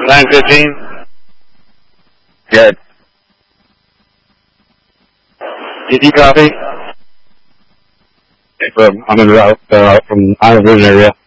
915. Good. DD copy. I'm en route from Island Ridge area.